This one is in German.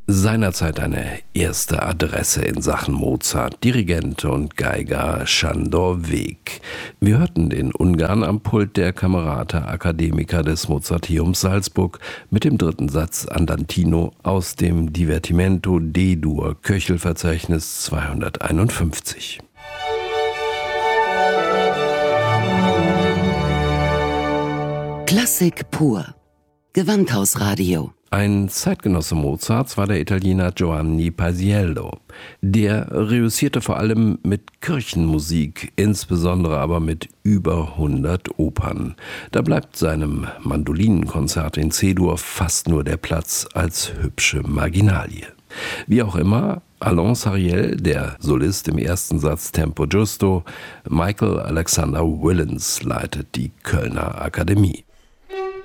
Seinerzeit eine erste Adresse in Sachen Mozart, Dirigent und Geiger Sándor Vég. Wir hörten den Ungarn am Pult der Camerata Academica des Mozarteums Salzburg mit dem dritten Satz Andantino aus dem Divertimento D-Dur, Köchelverzeichnis 251. Klassik pur. Gewandhausradio. Ein Zeitgenosse Mozarts war der Italiener Giovanni Paisiello. Der reüssierte vor allem mit Kirchenmusik, insbesondere aber mit über 100 Opern. Da bleibt seinem Mandolinenkonzert in C-Dur fast nur der Platz als hübsche Marginalie. Wie auch immer, Alain Sariel, der Solist im ersten Satz Tempo Giusto, Michael Alexander Willens leitet die Kölner Akademie.